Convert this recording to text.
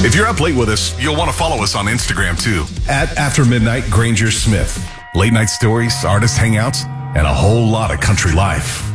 If you're up late with us, you'll want to follow us on Instagram too. At After Midnight Granger Smith. Late night stories, artist hangouts, and a whole lot of country life.